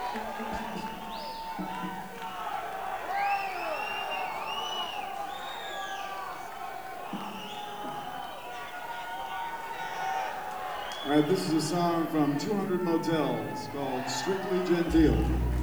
All right, this is a song from 200 Motels called Strictly Genteel.